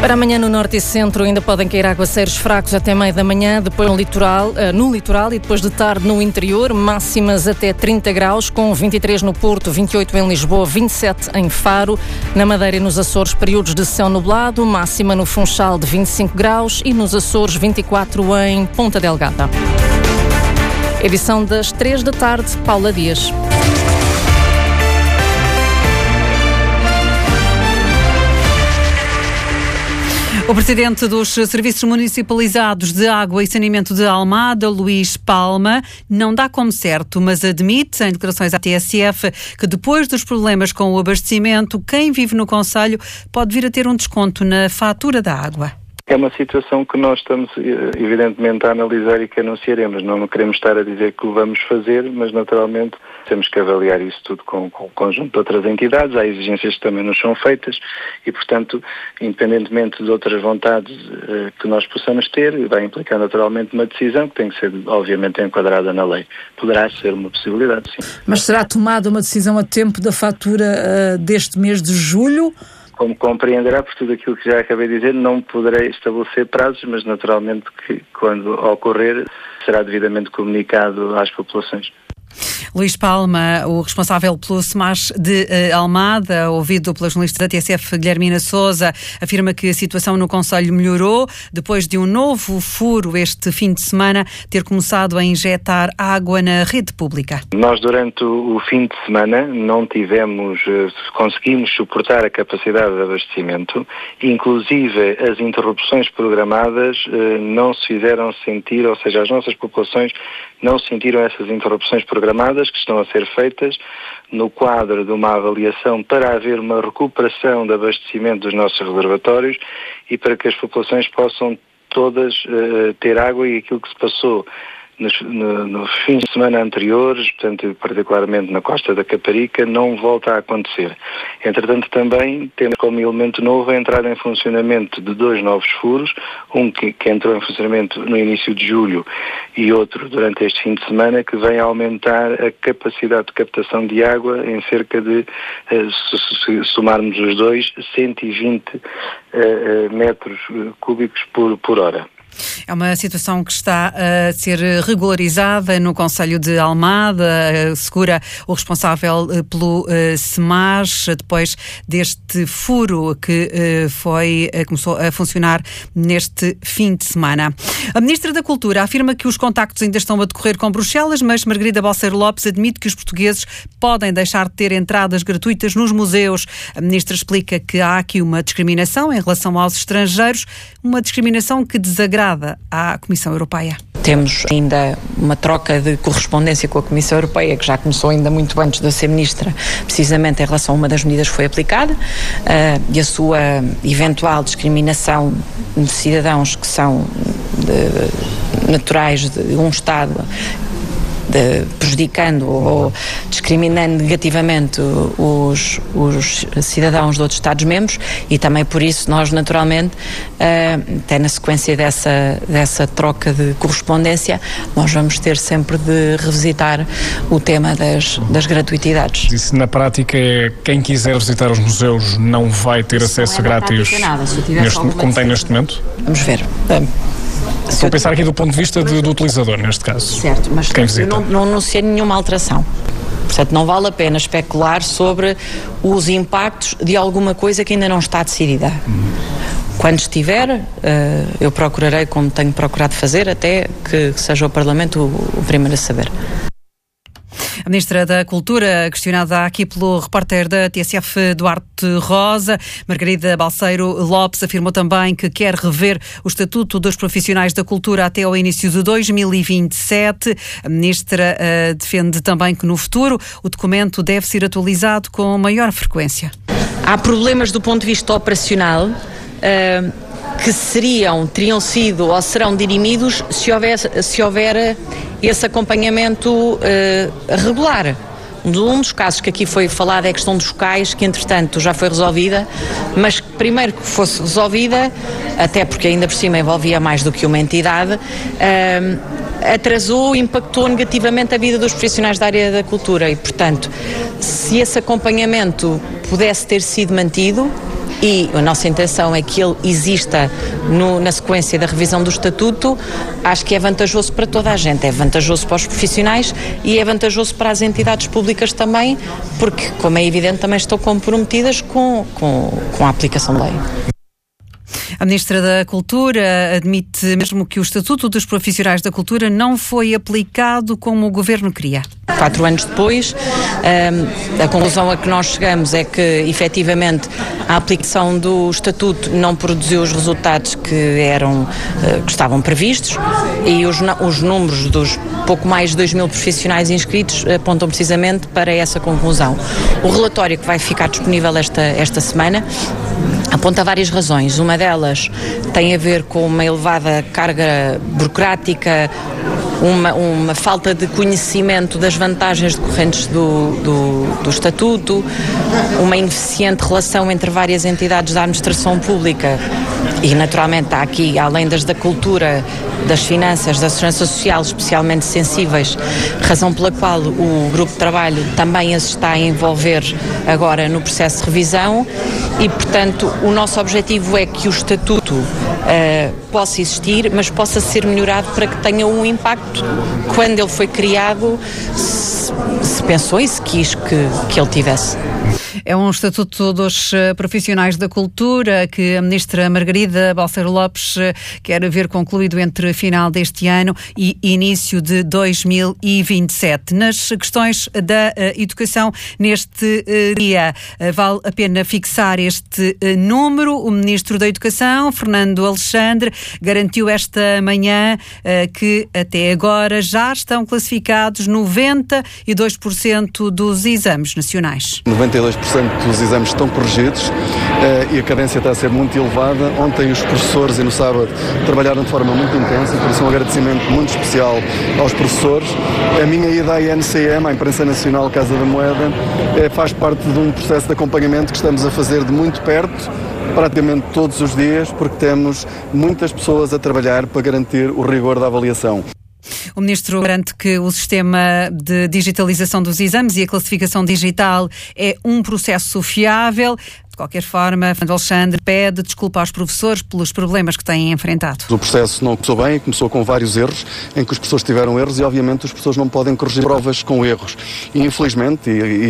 Para amanhã no norte e centro ainda podem cair aguaceiros fracos até meio da manhã, depois no litoral e depois de tarde no interior, máximas até 30 graus, com 23 no Porto, 28 em Lisboa, 27 em Faro. Na Madeira e nos Açores, períodos de céu nublado, máxima no Funchal de 25 graus e nos Açores 24 em Ponta Delgada. Edição das 3 da tarde, Paula Dias. O presidente dos Serviços Municipalizados de Água e Saneamento de Almada, Luís Palma, não dá como certo, mas admite, em declarações à TSF, que depois dos problemas com o abastecimento, quem vive no concelho pode vir a ter um desconto na fatura da água. É uma situação que nós estamos, evidentemente, a analisar e que anunciaremos. Não queremos estar a dizer que o vamos fazer, mas, naturalmente, temos que avaliar isso tudo com o conjunto de outras entidades. Há exigências que também nos são feitas e, portanto, independentemente de outras vontades que nós possamos ter, vai implicar, naturalmente, uma decisão que tem que ser, obviamente, enquadrada na lei. Poderá ser uma possibilidade, sim. Mas será tomada uma decisão a tempo da fatura deste mês de julho? Como compreenderá, por tudo aquilo que já acabei de dizer, não poderei estabelecer prazos, mas naturalmente que quando ocorrer será devidamente comunicado às populações. Luís Palma, o responsável pelo SEMAS de Almada, ouvido pela jornalista da TSF Guilhermina Sousa, afirma que a situação no concelho melhorou depois de um novo furo este fim de semana ter começado a injetar água na rede pública. Nós durante o fim de semana não conseguimos suportar a capacidade de abastecimento, inclusive as interrupções programadas não se fizeram sentir, ou seja, as nossas populações não sentiram essas interrupções programadas que estão a ser feitas no quadro de uma avaliação para haver uma recuperação de abastecimento dos nossos reservatórios e para que as populações possam todas ter água, e aquilo que se passou no fim de semana anteriores, portanto, particularmente na Costa da Caparica, não volta a acontecer. Entretanto, também temos como elemento novo a entrada em funcionamento de 2 novos furos, um que entrou em funcionamento no início de julho e outro durante este fim de semana, que vem aumentar a capacidade de captação de água em cerca de, se somarmos os dois, 120 metros cúbicos por hora. É uma situação que está a ser regularizada no concelho de Almada, assegura o responsável pelo SEMAS, depois deste furo que começou a funcionar neste fim de semana. A Ministra da Cultura afirma que os contactos ainda estão a decorrer com Bruxelas, mas Margarida Balseiro Lopes admite que os portugueses podem deixar de ter entradas gratuitas nos museus. A Ministra explica que há aqui uma discriminação em relação aos estrangeiros, uma discriminação que desagrada à Comissão Europeia. Temos ainda uma troca de correspondência com a Comissão Europeia, que já começou ainda muito antes de eu ser Ministra, precisamente em relação a uma das medidas que foi aplicada, e a sua eventual discriminação de cidadãos que são naturais de um Estado, prejudicando ou discriminando negativamente os cidadãos de outros Estados-membros, e também por isso nós naturalmente, até na sequência dessa troca de correspondência, nós vamos ter sempre de revisitar o tema das gratuitidades. Isso na prática é quem quiser visitar os museus não vai ter acesso grátis como tem neste momento? Vamos ver. Estou a pensar aqui do ponto de vista do utilizador, neste caso. Certo, mas quem visita. Eu não anunciei nenhuma alteração. Portanto, não vale a pena especular sobre os impactos de alguma coisa que ainda não está decidida. Quando estiver, eu procurarei, como tenho procurado fazer, até que seja o Parlamento o primeiro a saber. A Ministra da Cultura, questionada aqui pelo repórter da TSF Duarte Rosa, Margarida Balseiro Lopes, afirmou também que quer rever o Estatuto dos Profissionais da Cultura até ao início de 2027. A Ministra defende também que no futuro o documento deve ser atualizado com maior frequência. Há problemas do ponto de vista operacional que teriam sido ou serão dirimidos se houver esse acompanhamento regular. Um dos casos que aqui foi falado é a questão dos cais, que entretanto já foi resolvida, mas primeiro que fosse resolvida, até porque ainda por cima envolvia mais do que uma entidade, atrasou, impactou negativamente a vida dos profissionais da área da cultura e, portanto, se esse acompanhamento pudesse ter sido mantido, e a nossa intenção é que ele exista na sequência da revisão do Estatuto. Acho que é vantajoso para toda a gente, é vantajoso para os profissionais e é vantajoso para as entidades públicas também, porque, como é evidente, também estão comprometidas com a aplicação da lei. A Ministra da Cultura admite mesmo que o Estatuto dos Profissionais da Cultura não foi aplicado como o Governo queria. 4 anos depois, a conclusão a que nós chegamos é que, efetivamente, a aplicação do Estatuto não produziu os resultados que estavam previstos e os números dos pouco mais de 2.000 profissionais inscritos apontam precisamente para essa conclusão. O relatório que vai ficar disponível esta semana aponta várias razões. Uma delas tem a ver com uma elevada carga burocrática, uma falta de conhecimento das vantagens decorrentes do Estatuto, uma ineficiente relação entre várias entidades da administração pública e, naturalmente, há aqui, além das da cultura, das finanças, da segurança social, especialmente sensíveis, razão pela qual o grupo de trabalho também as está a envolver agora no processo de revisão e, portanto, o nosso objetivo é que o Estatuto possa existir, mas possa ser melhorado para que tenha um impacto quando ele foi criado, se pensou e se quis que ele tivesse. É um Estatuto dos Profissionais da Cultura que a Ministra Margarida Balseiro Lopes quer ver concluído entre final deste ano e início de 2027. Nas questões da educação, neste dia, vale a pena fixar este número. O Ministro da Educação, Fernando Alexandre, garantiu esta manhã que até agora já estão classificados 92% dos exames nacionais. 92% dos exames estão corrigidos e a cadência está a ser muito elevada. Ontem os professores e no sábado trabalharam de forma muito intensa, por isso um agradecimento muito especial aos professores. A minha ida à INCM, à Imprensa Nacional Casa da Moeda, faz parte de um processo de acompanhamento que estamos a fazer de muito perto, praticamente todos os dias, porque temos muitas pessoas a trabalhar para garantir o rigor da avaliação. O Ministro garante que o sistema de digitalização dos exames e a classificação digital é um processo fiável. De qualquer forma, Fernando Alexandre pede desculpa aos professores pelos problemas que têm enfrentado. O processo não começou bem, começou com vários erros, em que os professores tiveram erros e, obviamente, os professores não podem corrigir provas com erros. E, infelizmente,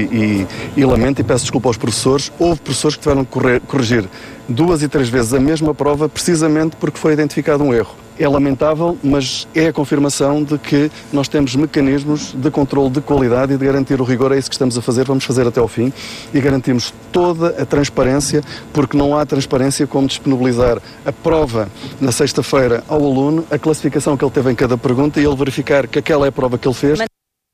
e lamento e peço desculpa aos professores, houve professores que tiveram que corrigir 2 e 3 vezes a mesma prova, precisamente porque foi identificado um erro. É lamentável, mas é a confirmação de que nós temos mecanismos de controle de qualidade e de garantir o rigor. É isso que estamos a fazer, vamos fazer até ao fim e garantimos toda a transparência, porque não há transparência como disponibilizar a prova na sexta-feira ao aluno, a classificação que ele teve em cada pergunta e ele verificar que aquela é a prova que ele fez.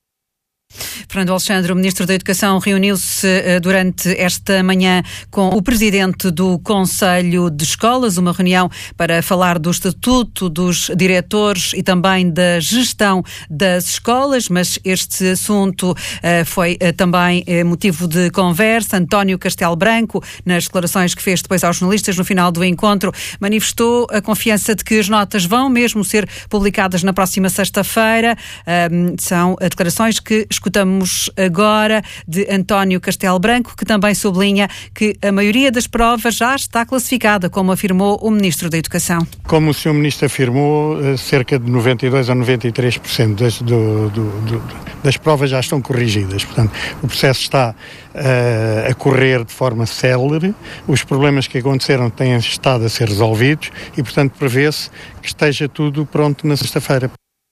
Fernando Alexandre, o Ministro da Educação, reuniu-se durante esta manhã com o Presidente do Conselho de Escolas, uma reunião para falar do Estatuto dos Diretores e também da gestão das escolas, mas este assunto foi também motivo de conversa. António Castelo Branco, nas declarações que fez depois aos jornalistas no final do encontro, manifestou a confiança de que as notas vão mesmo ser publicadas na próxima sexta-feira. São declarações que escutamos agora de António Castelo Branco, que também sublinha que a maioria das provas já está classificada, como afirmou o Ministro da Educação. Como o Sr. Ministro afirmou, cerca de 92% a 93% das provas já estão corrigidas. Portanto, o processo está a correr de forma célere, os problemas que aconteceram têm estado a ser resolvidos e, portanto, prevê-se que esteja tudo pronto na sexta-feira.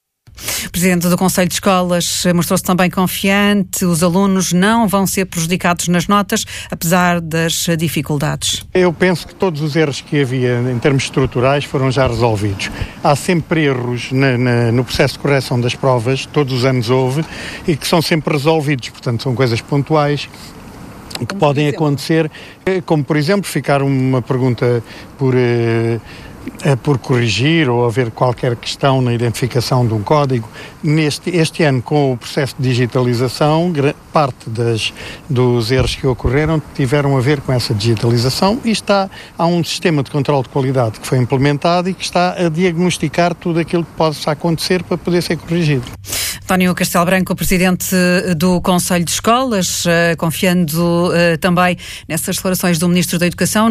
O Presidente do Conselho de Escolas mostrou-se também confiante. Os alunos não vão ser prejudicados nas notas, apesar das dificuldades. Eu penso que todos os erros que havia em termos estruturais foram já resolvidos. Há sempre erros no processo de correção das provas, todos os anos houve, e que são sempre resolvidos. Portanto, são coisas pontuais que podem acontecer, como, por exemplo, ficar uma pergunta por por corrigir ou haver qualquer questão na identificação de um código. Este ano, com o processo de digitalização, parte dos erros que ocorreram tiveram a ver com essa digitalização e há um sistema de controle de qualidade que foi implementado e que está a diagnosticar tudo aquilo que possa acontecer para poder ser corrigido. António Castelo Branco, presidente do Conselho de Escolas, confiando também nessas declarações do Ministro da Educação,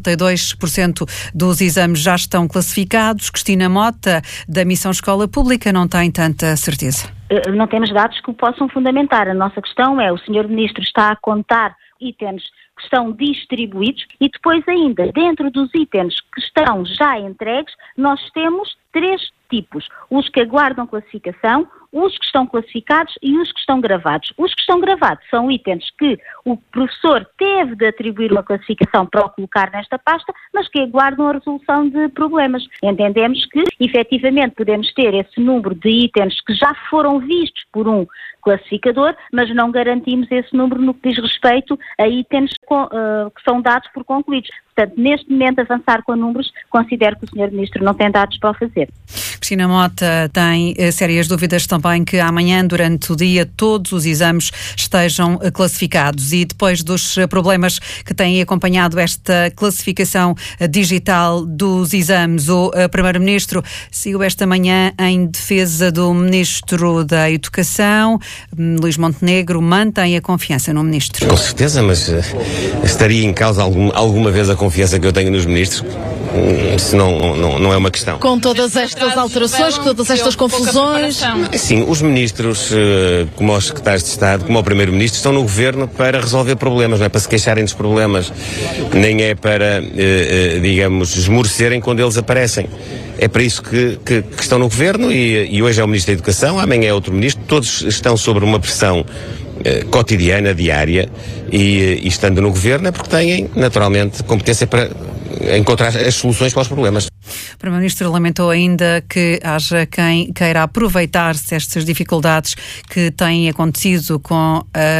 92% dos exames já estão classificados. Cristina Mota, da Missão Escola Pública, não tem tanta certeza. Não temos dados que o possam fundamentar. A nossa questão é, o Sr. Ministro está a contar itens que estão distribuídos e depois ainda, dentro dos itens que estão já entregues, nós temos 3 tipos. Os que aguardam classificação, os que estão classificados e os que estão gravados. Os que estão gravados são itens que o professor teve de atribuir uma classificação para o colocar nesta pasta, mas que aguardam a resolução de problemas. Entendemos que, efetivamente, podemos ter esse número de itens que já foram vistos por um classificador, mas não garantimos esse número no que diz respeito a itens que são dados por concluídos. Portanto, neste momento, avançar com números, considero que o Sr. Ministro não tem dados para o fazer. Cristina Mota tem sérias dúvidas também que amanhã, durante o dia, todos os exames estejam classificados. E depois dos problemas que têm acompanhado esta classificação digital dos exames, o Primeiro-Ministro seguiu esta manhã em defesa do Ministro da Educação. Luís Montenegro mantém a confiança no Ministro. Com certeza, mas estaria em causa alguma vez a confiança que eu tenho nos ministros? Se não é uma questão. Com todas estas alterações, com todas estas confusões... Sim, os ministros, como os secretários de Estado, como o Primeiro-Ministro, estão no Governo para resolver problemas, não é para se queixarem dos problemas, nem é para, digamos, esmorecerem quando eles aparecem. É para isso que estão no Governo e hoje é o Ministro da Educação, amanhã é outro Ministro, todos estão sob uma pressão cotidiana, diária, e estando no Governo é porque têm, naturalmente, competência para encontrar as soluções para os problemas. O Primeiro-Ministro lamentou ainda que haja quem queira aproveitar-se destas dificuldades que têm acontecido com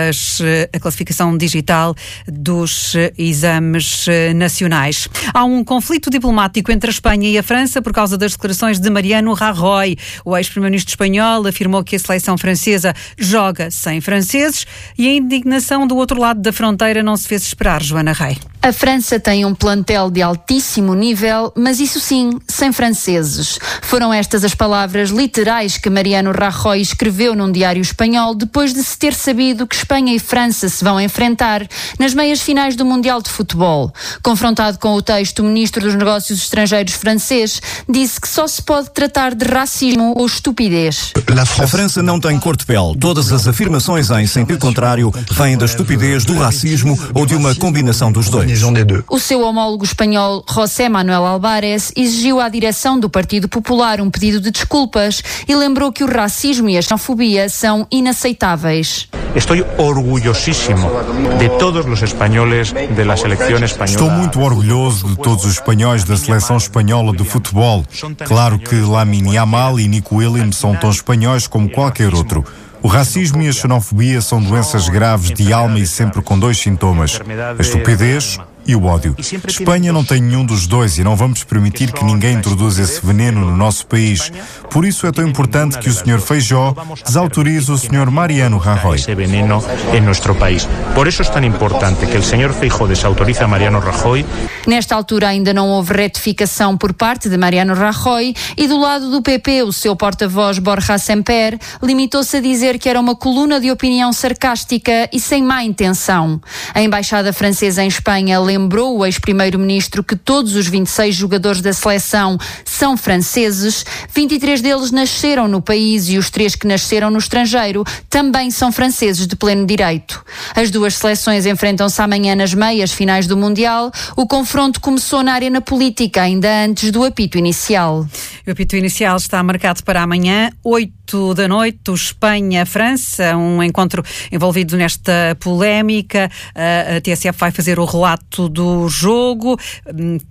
a classificação digital dos exames nacionais. Há um conflito diplomático entre a Espanha e a França por causa das declarações de Mariano Rajoy. O ex-primeiro-ministro espanhol afirmou que a seleção francesa joga sem franceses e a indignação do outro lado da fronteira não se fez esperar, Joana Rei. A França tem um plantel de altíssimo nível, mas isso sim, sem franceses. Foram estas as palavras literais que Mariano Rajoy escreveu num diário espanhol depois de se ter sabido que Espanha e França se vão enfrentar nas meias finais do Mundial de Futebol. Confrontado com o texto, o ministro dos Negócios Estrangeiros francês disse que só se pode tratar de racismo ou estupidez. A França não tem cor de pele. Todas as afirmações em sentido contrário vêm da estupidez, do racismo ou de uma combinação dos dois. O seu homólogo espanhol, José Manuel Álvarez, exigiu à direção do Partido Popular um pedido de desculpas e lembrou que o racismo e a xenofobia são inaceitáveis. Estou orgulhosíssimo de todos os espanhóis da seleção espanhola. Estou muito orgulhoso de todos os espanhóis da seleção espanhola de futebol. Claro que Lamine Yamal e Nico Williams são tão espanhóis como qualquer outro. O racismo e a xenofobia são doenças graves de alma e sempre com 2 sintomas: a estupidez e o ódio. Espanha não tem nenhum dos dois e não vamos permitir que ninguém introduza esse veneno no nosso país. Por isso é tão importante que o Sr. Feijó desautorize o Sr. Mariano Rajoy. Por isso é tão importante que o Sr. Feijó desautorize a Mariano Rajoy. Nesta altura ainda não houve retificação por parte de Mariano Rajoy e do lado do PP, o seu porta-voz Borja Semper limitou-se a dizer que era uma coluna de opinião sarcástica e sem má intenção. A Embaixada Francesa em Espanha lembrou o ex-primeiro-ministro que todos os 26 jogadores da seleção são franceses, 23 deles nasceram no país e os 3 que nasceram no estrangeiro também são franceses de pleno direito. As duas seleções enfrentam-se amanhã nas meias finais do Mundial. O confronto começou na arena política, ainda antes do apito inicial. O apito inicial está marcado para amanhã, 8 da noite, Espanha-França, um encontro envolvido nesta polémica. A TSF vai fazer o relato do jogo.